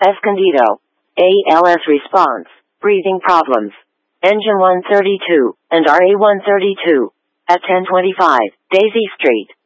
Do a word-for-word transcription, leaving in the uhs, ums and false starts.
Escondido. A L S response. Breathing problems. Engine one thirty-two and R A one thirty-two. At ten twenty-five, Daisy Street.